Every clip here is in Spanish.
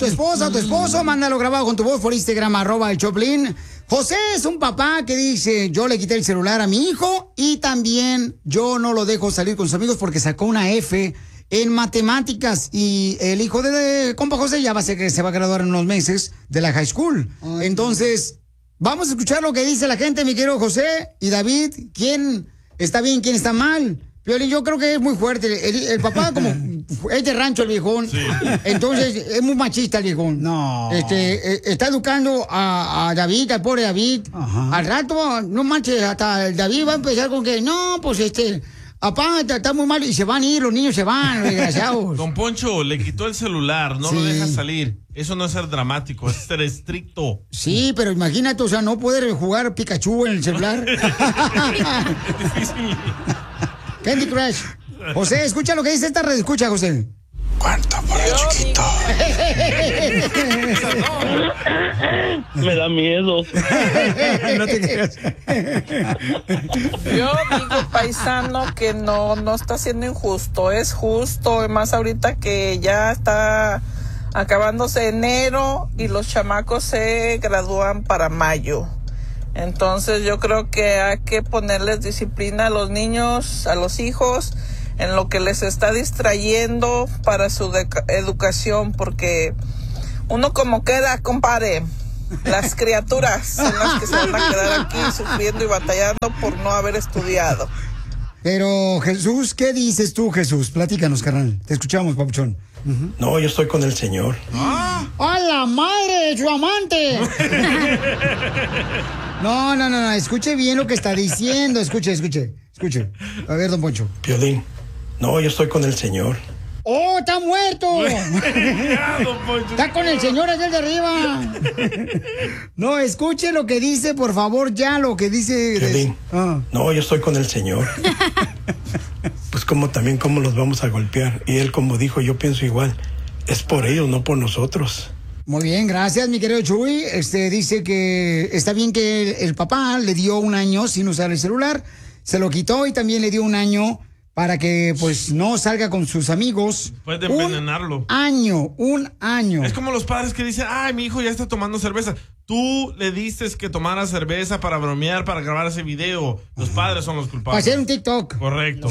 esposa o tu esposo, mándalo grabado con tu voz por Instagram, @el Choplin. José es un papá que dice, yo le quité el celular a mi hijo y también yo no lo dejo salir con sus amigos porque sacó una F en matemáticas y el hijo de compa José ya va a ser que se va a graduar en unos meses de la high school. Entonces, vamos a escuchar lo que dice la gente, mi querido José y David. ¿Quién está bien, quién está mal? Piolín, yo creo que es muy fuerte. El papá como es de rancho el viejón. Sí. Entonces es muy machista el viejón. No. Está educando a David, al pobre David. Ajá. Al rato, no manches, hasta el David va a empezar con que, no, pues papá, está muy mal y se van a ir, los niños se van, desgraciados. Don Poncho, le quitó el celular, no lo deja salir. Eso no es ser dramático, es ser estricto. Sí, pero imagínate, o sea, no poder jugar Pikachu en el celular. Es difícil. Candy Crush. José, escucha lo que dice esta red. Escucha, José. ¿Cuánto por el chiquito? Me da miedo. No te creas. Yo digo, paisano, que no está siendo injusto. Es justo, y más ahorita que ya está acabándose enero y los chamacos se gradúan para mayo. Entonces yo creo que hay que ponerles disciplina a los niños, a los hijos, en lo que les está distrayendo para su educación, porque uno como queda, compadre, las criaturas son las que se van a quedar aquí sufriendo y batallando por no haber estudiado. Pero Jesús, ¿qué dices tú, Jesús? Platícanos, carnal. Te escuchamos, papuchón. No, yo estoy con el Señor. ¡A la madre de su amante! No. Escuche bien lo que está diciendo. Escuche. A ver, don Poncho. Piolín, no, yo estoy con el Señor. ¡Oh, está muerto! Está con el Señor allá de arriba. No, escuche lo que dice, por favor, ya lo que dice. Piolín, no, yo estoy con el Señor. Pues cómo los vamos a golpear. Y él, como dijo, yo pienso igual. Es por ellos, no por nosotros. Muy bien, gracias, mi querido Chuy. Dice que está bien que el papá le dio un año sin usar el celular, se lo quitó y también le dio un año para que pues no salga con sus amigos. Puede envenenarlo. Un año. Es como los padres que dicen, ay, mi hijo ya está tomando cerveza. Tú le diste que tomara cerveza para bromear, para grabar ese video. Los padres son los culpables. Para hacer un TikTok. Correcto.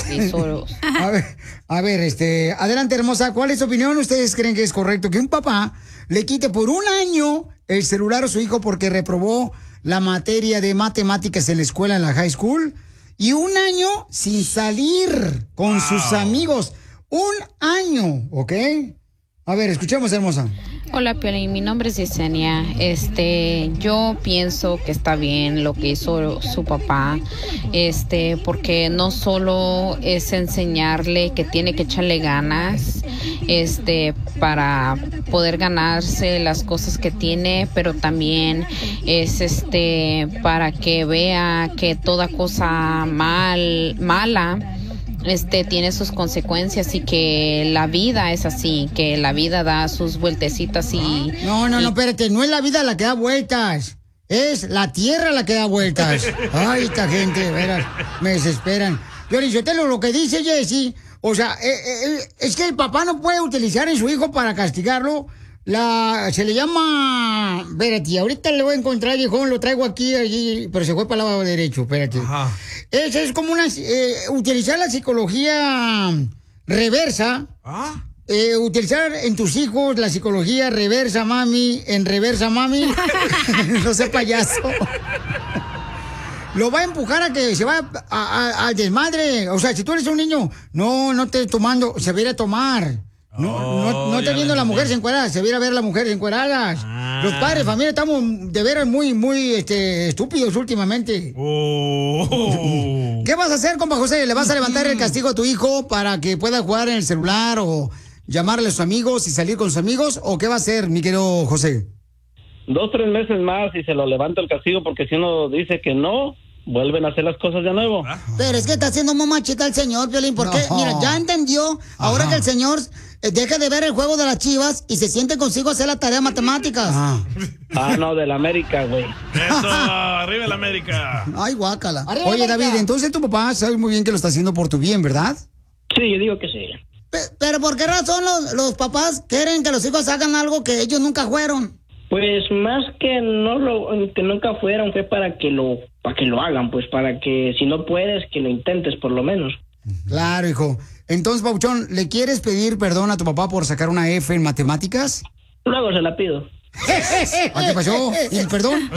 A ver, adelante, hermosa. ¿Cuál es su opinión? ¿Ustedes creen que es correcto que un papá le quite por un año el celular a su hijo porque reprobó la materia de matemáticas en la escuela, en la high school? Y un año sin salir con sus amigos. Un año, ¿ok? A ver, escuchemos, hermosa. Hola, Piolín, mi nombre es Yesenia. Yo pienso que está bien lo que hizo su papá, porque no solo es enseñarle que tiene que echarle ganas, para poder ganarse las cosas que tiene, pero también es, para que vea que toda cosa mala tiene sus consecuencias y que la vida es así, que la vida da sus vueltecitas y... No, espérate, no es la vida la que da vueltas, es la tierra la que da vueltas. Ay, esta gente, verás, me desesperan. Yo te lo que dice Jessy, o sea, es que el papá no puede utilizar a su hijo para castigarlo. Se le llama... Espérate, ahorita le voy a encontrar, viejón, lo traigo allí, pero se fue para el lado derecho, espérate. Ajá. Es como utilizar la psicología reversa. Utilizar en tus hijos la psicología reversa, mami, en reversa, mami. No sea payaso. Lo va a empujar a que se vaya al desmadre. O sea, si tú eres un niño, no estés tomando, se va a ir a tomar. No está viendo a la mujer encuerada, se viene a ver a la mujer encueradas. Los padres de familia estamos de veras muy estúpidos últimamente. ¿Qué vas a hacer, compa José? ¿Le vas a levantar el castigo a tu hijo para que pueda jugar en el celular o llamarle a sus amigos y salir con sus amigos? ¿O qué va a hacer, mi querido José? 2-3 meses más y se lo levanta el castigo, porque si uno dice que no, vuelven a hacer las cosas de nuevo. Pero es que está haciendo muy machita el señor, Piolín, porque, mira, ya entendió, ahora que el señor deja de ver el juego de las Chivas y se siente consigo a hacer la tarea de matemáticas. No, del América, güey. Eso, arriba el América. Ay, guácala. Oye, David, entonces tu papá sabe muy bien que lo está haciendo por tu bien, ¿verdad? Sí, yo digo que sí. Pero ¿por qué razón los papás quieren que los hijos hagan algo que ellos nunca fueron? Pues más que que nunca fueron, fue para que lo hagan, pues para que si no puedes, que lo intentes por lo menos. Claro, hijo. Entonces, Papuchón, ¿le quieres pedir perdón a tu papá por sacar una F en matemáticas? Luego se la pido. ¿Qué pasó? ¿Y el perdón?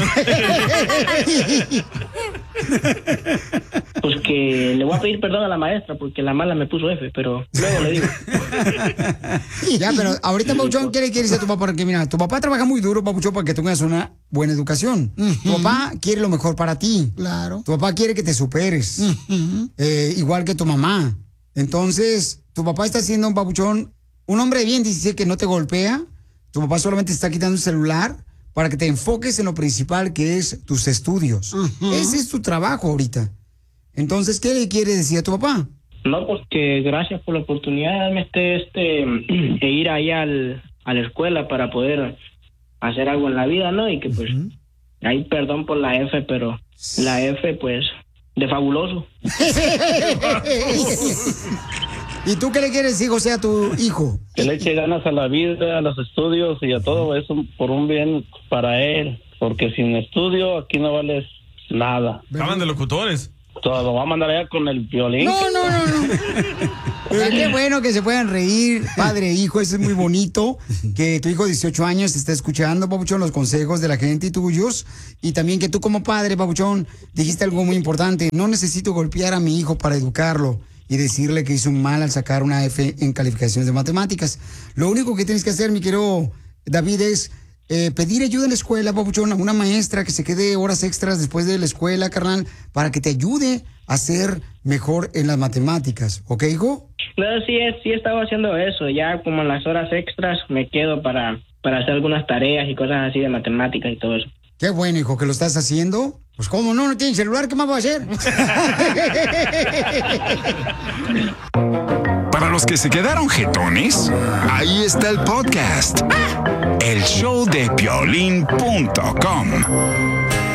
Pues que le voy a pedir perdón a la maestra porque la mala me puso F, pero luego le digo. Ya, pero ahorita, Papuchón, ¿qué le quieres a tu papá? Porque mira, tu papá trabaja muy duro, Papuchón, para que tengas una buena educación. Tu papá quiere lo mejor para ti. Claro. Tu papá quiere que te superes. Igual que tu mamá. Entonces, tu papá está siendo un Papuchón, un hombre de bien, dice que no te golpea. Tu papá solamente está quitando un celular para que te enfoques en lo principal, que es tus estudios. Ese es tu trabajo ahorita. Entonces, ¿qué le quieres decir a tu papá? No, pues que gracias por la oportunidad de ir ahí a la escuela para poder hacer algo en la vida, ¿no? Y que pues, ahí perdón por la F, pero la F, pues, de fabuloso. ¿Y tú qué le quieres decir, José, a tu hijo? Que le eche ganas a la vida, a los estudios y a todo eso por un bien para él. Porque sin estudio aquí no vales nada. Hablan de locutores. Todo lo va a mandar allá con el violín. No. Pero qué bueno que se puedan reír, padre e hijo, eso es muy bonito, que tu hijo de 18 años te está escuchando, Papuchón, los consejos de la gente y tuyos, y también que tú como padre, Papuchón, dijiste algo muy importante, no necesito golpear a mi hijo para educarlo y decirle que hizo un mal al sacar una F en calificaciones de matemáticas. Lo único que tienes que hacer, mi querido David, es pedir ayuda en la escuela, Papuchón, a una maestra que se quede horas extras después de la escuela, carnal, para que te ayude a ser mejor en las matemáticas. ¿Ok, hijo? Claro, sí he estado haciendo eso. Ya como en las horas extras me quedo para hacer algunas tareas y cosas así de matemáticas y todo eso. Qué bueno, hijo, que lo estás haciendo. Pues cómo no tiene celular, ¿qué más va a hacer? Para los que se quedaron jetones, ahí está el podcast. El show de Piolín.com.